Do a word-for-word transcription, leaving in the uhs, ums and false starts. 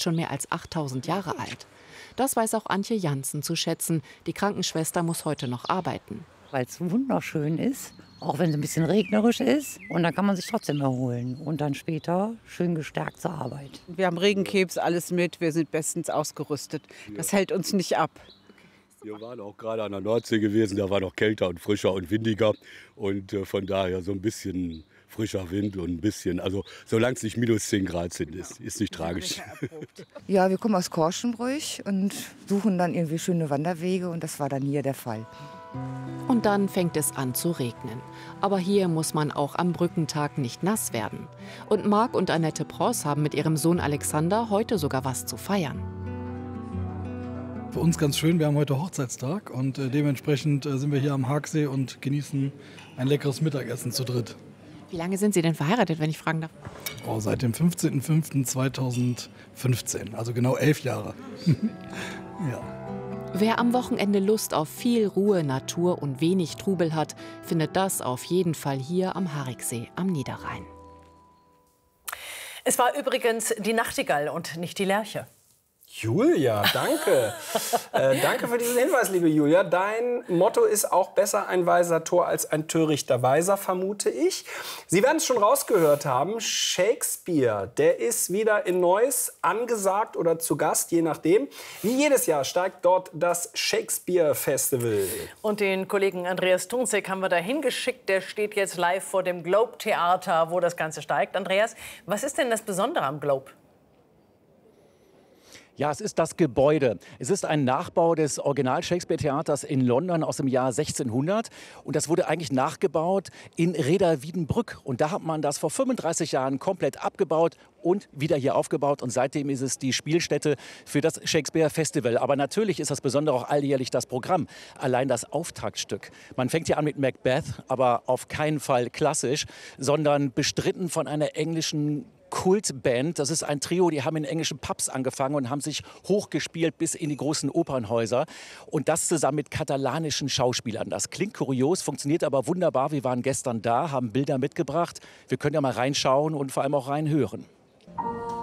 schon mehr als achttausend Jahre alt. Das weiß auch Antje Janssen zu schätzen. Die Krankenschwester muss heute noch arbeiten. Weil es wunderschön ist, auch wenn es ein bisschen regnerisch ist. Und dann kann man sich trotzdem erholen und dann später schön gestärkt zur Arbeit. Wir haben Regenkebs, alles mit, wir sind bestens ausgerüstet. Das hält uns nicht ab. Wir waren auch gerade an der Nordsee gewesen, da war noch kälter und frischer und windiger. Und äh, von daher so ein bisschen frischer Wind und ein bisschen, also solange es nicht minus zehn Grad sind, ist, ist nicht tragisch. Ja, wir kommen aus Korschenbruch und suchen dann irgendwie schöne Wanderwege und das war dann hier der Fall. Und dann fängt es an zu regnen. Aber hier muss man auch am Brückentag nicht nass werden. Und Marc und Annette Pross haben mit ihrem Sohn Alexander heute sogar was zu feiern. Für uns ganz schön, wir haben heute Hochzeitstag und äh, dementsprechend äh, sind wir hier am Haagsee und genießen ein leckeres Mittagessen zu dritt. Wie lange sind Sie denn verheiratet, wenn ich fragen darf? Oh, seit dem fünfzehnten fünften zweitausendfünfzehn, also genau elf Jahre. Ja. Wer am Wochenende Lust auf viel Ruhe, Natur und wenig Trubel hat, findet das auf jeden Fall hier am Hariksee am Niederrhein. Es war übrigens die Nachtigall und nicht die Lerche. Julia, danke. äh, danke für diesen Hinweis, liebe Julia. Dein Motto ist auch besser ein weiser Tor als ein törichter Weiser, vermute ich. Sie werden es schon rausgehört haben. Shakespeare, der ist wieder in Neuss angesagt oder zu Gast, je nachdem. Wie jedes Jahr steigt dort das Shakespeare Festival. Und den Kollegen Andreas Tunzek haben wir da hingeschickt. Der steht jetzt live vor dem Globe Theater, wo das Ganze steigt. Andreas, was ist denn das Besondere am Globe? Ja, es ist das Gebäude. Es ist ein Nachbau des Original-Shakespeare-Theaters in London aus dem Jahr sechzehnhundert. Und das wurde eigentlich nachgebaut in Rheda-Wiedenbrück. Und da hat man das vor fünfunddreißig Jahren komplett abgebaut und wieder hier aufgebaut. Und seitdem ist es die Spielstätte für das Shakespeare-Festival. Aber natürlich ist das Besondere auch alljährlich das Programm. Allein das Auftaktstück. Man fängt hier an mit Macbeth, aber auf keinen Fall klassisch, sondern bestritten von einer englischen Kultband. Das ist ein Trio, die haben in englischen Pubs angefangen und haben sich hochgespielt bis in die großen Opernhäuser. Und das zusammen mit katalanischen Schauspielern. Das klingt kurios, funktioniert aber wunderbar. Wir waren gestern da, haben Bilder mitgebracht. Wir können ja mal reinschauen und vor allem auch reinhören.